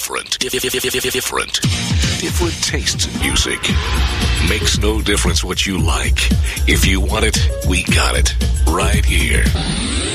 Different. Different tastes in music. Makes no difference what you like. If you want it, we got it. Right here.